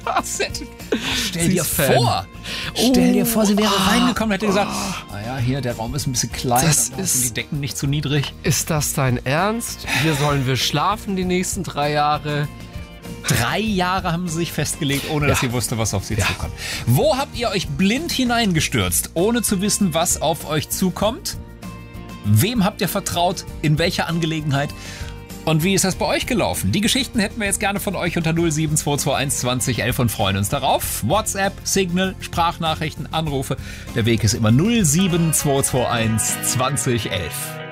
Stell dir vor, sie wäre reingekommen und hätte gesagt, naja, hier, der Raum ist ein bisschen klein, sind die Decken nicht zu niedrig. Ist das dein Ernst? Hier sollen wir schlafen die nächsten 3 Jahre. 3 Jahre haben sie sich festgelegt, ohne dass sie wusste, was auf sie zukommt. Wo habt ihr euch blind hineingestürzt, ohne zu wissen, was auf euch zukommt? Wem habt ihr vertraut? In welcher Angelegenheit? Und wie ist das bei euch gelaufen? Die Geschichten hätten wir jetzt gerne von euch unter 07221 2011 und freuen uns darauf. WhatsApp, Signal, Sprachnachrichten, Anrufe. Der Weg ist immer 07221 2011.